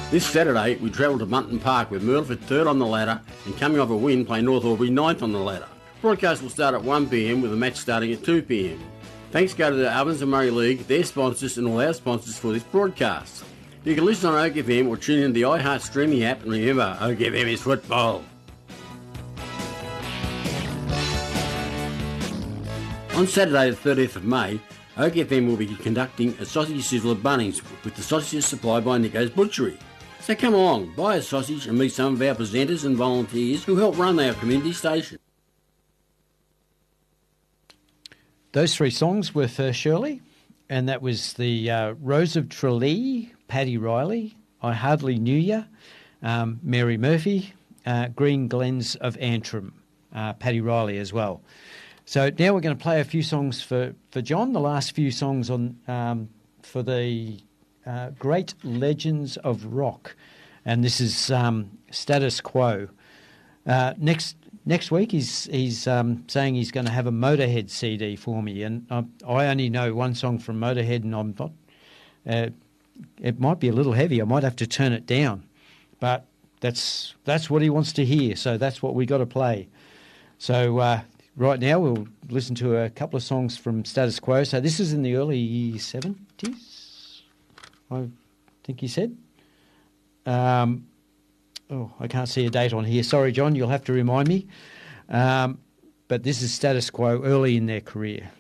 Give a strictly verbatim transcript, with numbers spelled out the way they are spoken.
This Saturday, we travel to Munton Park with Myrtleford third on the ladder and coming off a win play North Albury ninth on the ladder. Broadcast will start at one p m with the match starting at two p m. Thanks go to the Ovens and Murray League, their sponsors and all our sponsors for this broadcast. You can listen on Oak F M or tune in the iHeart streaming app, and remember, Oak F M is football. On Saturday the thirtieth of May, Oak F M will be conducting a sausage sizzle at Bunnings with the sausages supplied by Nico's Butchery. So come along, buy a sausage and meet some of our presenters and volunteers who help run our community station. Those three songs were for Shirley, and that was the uh, Rose of Tralee, Paddy Riley, I Hardly Knew Ya, um, Mary Murphy, uh, Green Glens of Antrim, uh, Paddy Riley as well. So now we're going to play a few songs for, for John, the last few songs on um, for the uh, Great Legends of Rock, and this is um, Status Quo. Uh, next next week he's he's um, saying he's going to have a Motorhead C D for me, and I, I only know one song from Motorhead, and I'm not. Uh, it might be a little heavy. I might have to turn it down, but that's that's what he wants to hear. So that's what we got to play. So uh, right now we'll listen to a couple of songs from Status Quo. So this is in the early seventies, I think he said. Um, oh, I can't see a date on here. Sorry, John, you'll have to remind me. Um, but this is Status Quo early in their career.